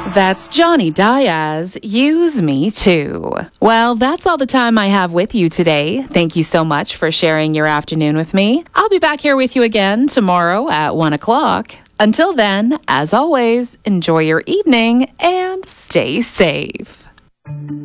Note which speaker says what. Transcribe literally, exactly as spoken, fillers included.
Speaker 1: That's Johnny Diaz, Use Me Too. Well, that's all the time I have with you today. Thank you so much for sharing your afternoon with me. I'll be back here with you again tomorrow at one o'clock. Until then, as always, enjoy your evening and stay safe.